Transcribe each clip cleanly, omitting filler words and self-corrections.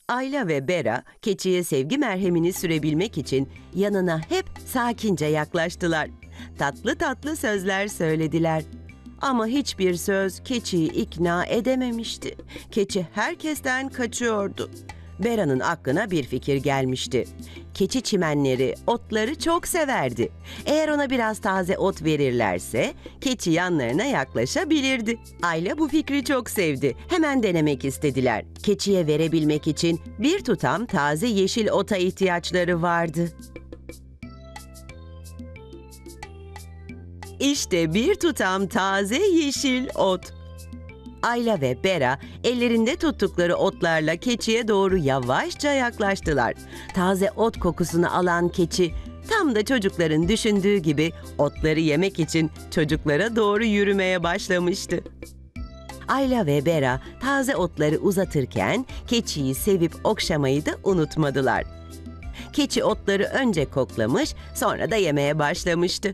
Ayla ve Bera, keçiye sevgi merhemini sürebilmek için yanına hep sakince yaklaştılar. Tatlı tatlı sözler söylediler. Ama hiçbir söz keçiyi ikna edememişti. Keçi herkesten kaçıyordu. Bera'nın aklına bir fikir gelmişti. Keçi çimenleri, otları çok severdi. Eğer ona biraz taze ot verirlerse keçi yanlarına yaklaşabilirdi. Ayla bu fikri çok sevdi. Hemen denemek istediler. Keçiye verebilmek için bir tutam taze yeşil ota ihtiyaçları vardı. İşte bir tutam taze yeşil ot. Ayla ve Bera ellerinde tuttukları otlarla keçiye doğru yavaşça yaklaştılar. Taze ot kokusunu alan keçi tam da çocukların düşündüğü gibi otları yemek için çocuklara doğru yürümeye başlamıştı. Ayla ve Bera taze otları uzatırken keçiyi sevip okşamayı da unutmadılar. Keçi otları önce koklamış, sonra da yemeye başlamıştı.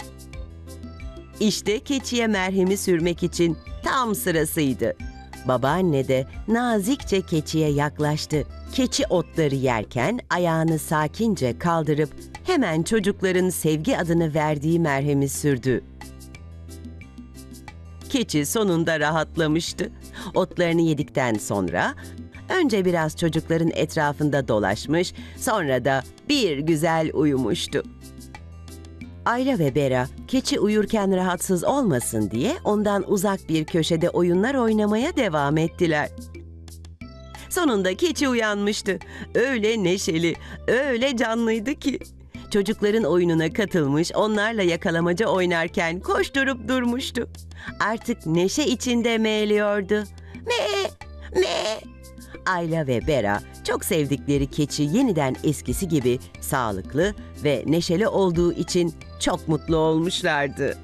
İşte keçiye merhemi sürmek için tam sırasıydı. Babaanne de nazikçe keçiye yaklaştı. Keçi otları yerken ayağını sakince kaldırıp hemen çocukların sevgi adını verdiği merhemi sürdü. Keçi sonunda rahatlamıştı. Otlarını yedikten sonra önce biraz çocukların etrafında dolaşmış, sonra da bir güzel uyumuştu. Ayla ve Bera, keçi uyurken rahatsız olmasın diye ondan uzak bir köşede oyunlar oynamaya devam ettiler. Sonunda keçi uyanmıştı. Öyle neşeli, öyle canlıydı ki. Çocukların oyununa katılmış, onlarla yakalamaca oynarken koşturup durmuştu. Artık neşe içinde meğliyordu. Me, me. Ayla ve Bera çok sevdikleri keçi yeniden eskisi gibi sağlıklı ve neşeli olduğu için çok mutlu olmuşlardı.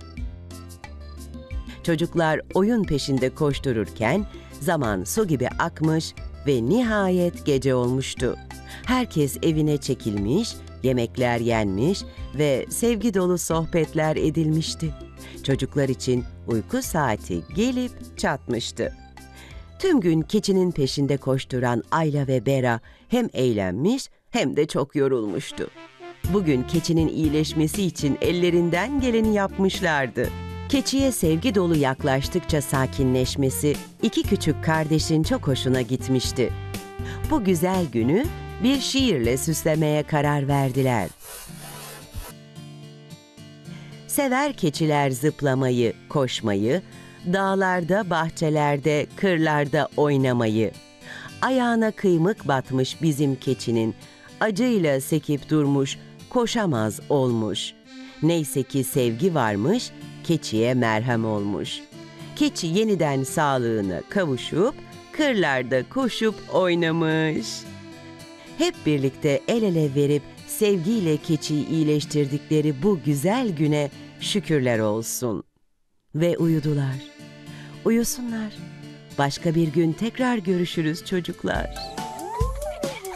Çocuklar oyun peşinde koştururken zaman su gibi akmış ve nihayet gece olmuştu. Herkes evine çekilmiş, yemekler yenmiş ve sevgi dolu sohbetler edilmişti. Çocuklar için uyku saati gelip çatmıştı. Tüm gün keçinin peşinde koşturan Ayla ve Bera hem eğlenmiş hem de çok yorulmuştu. Bugün keçinin iyileşmesi için ellerinden geleni yapmışlardı. Keçiye sevgi dolu yaklaştıkça sakinleşmesi iki küçük kardeşin çok hoşuna gitmişti. Bu güzel günü bir şiirle süslemeye karar verdiler. Sever keçiler zıplamayı, koşmayı, dağlarda, bahçelerde, kırlarda oynamayı. Ayağına kıymık batmış bizim keçinin, acıyla sekip durmuş, koşamaz olmuş. Neyse ki sevgi varmış, keçiye merhem olmuş. Keçi yeniden sağlığına kavuşup, kırlarda koşup oynamış. Hep birlikte el ele verip sevgiyle keçiyi iyileştirdikleri bu güzel güne şükürler olsun. Ve uyudular. Uyusunlar. Başka bir gün tekrar görüşürüz çocuklar.